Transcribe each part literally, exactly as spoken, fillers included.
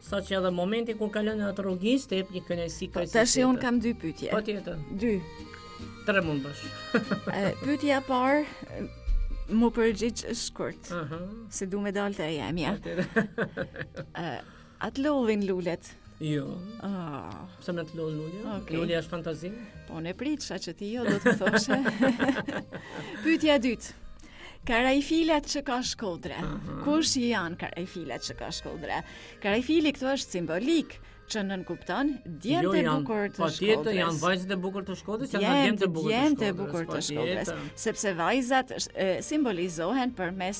sa që edhe momenti kur kalon atë rrugis, të jep një kënaqësi kaq. Tash un kam dy pyetje. Patjetër. Dy. Tre mund bësh. Pyetja e parë mu përgjigj shkurt. Ëh. Se du me dalë të jemja. Atë lodhin lulet. Jo. Ah. Pse me të lodh lulja? Okay. Lulja është fantazi. Po ne pritësha që ti jo do të thoshe. Pyetja e dytë. Karajfilat që ka Shkodra. Uh-huh. Kush janë karajfilat që ka Shkodra? Karajfili këtu është simbolik, që nën kupton djemt e bukur të Shkodrës. Patjetër janë vajzat e bukur të Shkodrës, janë djemt e bukur të Shkodrës. Djemt e bukur të Shkodrës, sepse vajzat e, simbolizohen përmes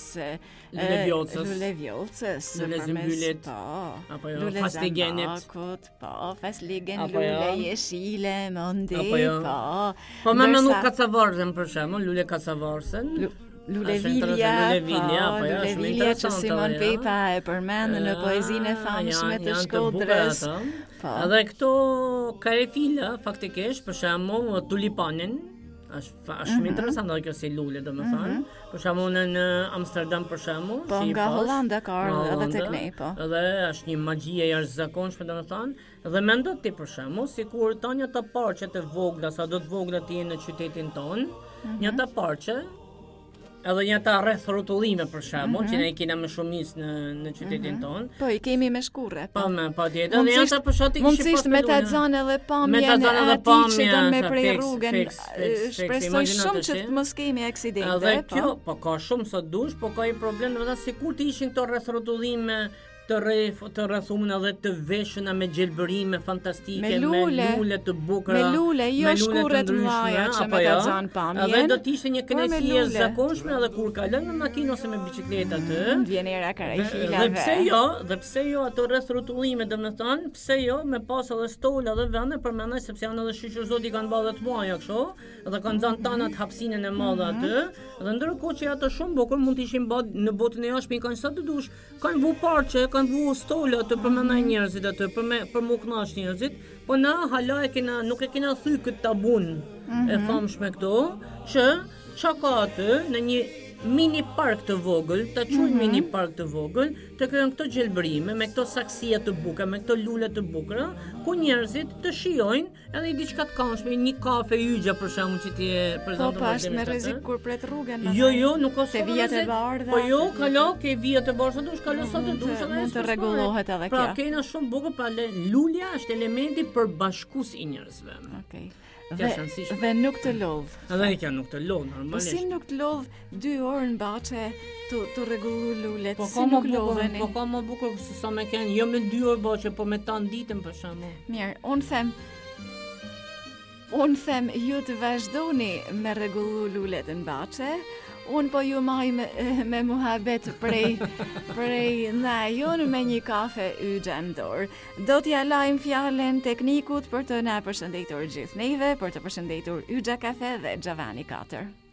lulevjolcës, përmes po, lule zamakut, po, fasligen, lule jeshile, mondi, po. Po me menu kacavarsen për shembull, lule kacavarsen. Lulevilja, po, Lulevilja që Simon Pepa e përmend në poezinë e famshme të Shkodrës. Edhe këto karefila faktikisht, për shembull tulipanin, është shumë interesant edhe kjo si lule, domethënë. Për shembull në Amsterdam për shembull, po nga Hollanda ka ardhur edhe tek ne, po. Edhe është një magji e jashtëzakonshme domethënë, dhe mendo ti për shembull, sikur tani ato parçe të vogla, sa do të vogla të jenë në qytetin ton, një ata parçe edhe një ta rreth rrotullime për shembull, mm -hmm. që ne i kemi më shumicë në në qytetin mm -hmm. ton. Po i kemi me shkurre. Po, po me patjetër. Ne ata për shkak të kishim mundësisht me ta xhan edhe pamjen e atij që don me prej rrugën. Shpresoj shumë që të mos kemi aksidente. Edhe kjo, po ka shumë sa dush, po ka një problem domethënë sikur të ishin këto rreth rrotullime të rreth të rrethuar edhe të veshuna me gjelbërime fantastike, me lule, me lule të bukura, me lule, jo shkurre të mëdha që me ta xhan pamjen. Edhe do të ishte një kënaqësi e zakonshme edhe kur kalon me makinë ose me biçikletë atë. Vjen era karajfilave. Dhe pse jo, dhe pse jo ato rreth rrotullime domethënë, pse jo me pas edhe stola dhe vende për mendoj sepse janë edhe shoqërzoti kanë ballë të mëdha kështu, dhe kanë dhënë tanat hapësinën e madhe aty, dhe ndërkohë që ato shumë bukur mund të ishin bë në botën e jashtme kanë sa të dush, kanë vu parçe, kanë vu stola të përmendaj njerëzit aty, për me për mu kënaq njerëzit, po na hala e kena nuk e kena thyr këtë tabun mm-hmm. e famshme këtu, që çka ka aty në një mini park të vogël, ta quaj mm-hmm. mini park të vogël, të krijojnë këto gjelbërime me këto saksia të bukura, me këto lule të bukura, ku njerëzit të shijojnë edhe diçka të këndshme, një kafe yxha për shembull që ti e prezanton. Po pas me rrezik kur pret rrugën. Jo, jo, nuk ka se vijat e bardha. Po jo, kalo ke vijat e bardha, dush kalo sa të dush edhe mund të rregullohet edhe kjo. Pra kena shumë bukur, pra lulja është elementi për bashkues i njerëzve. Okej. Dhe, dhe nuk të lodh. Edhe kjo nuk të lodh normalisht. Po si nuk të lodh dy orë në bache të të rregullu lulet. Po si nuk lodheni? Po ka më bukur se sa me kanë, jo me dy orë bache, po me tan ditën për shembull. Mirë, un them un them ju të vazhdoni me rregullu lulet në bache. Unë po ju maj me, me muhabet prej, prej na jonë me një kafe yxha në dorë. Do t'ja lajmë fjallën teknikut për të na përshëndetur gjithë neve, për të përshëndetur Yxha Kafe dhe Xhavani katër.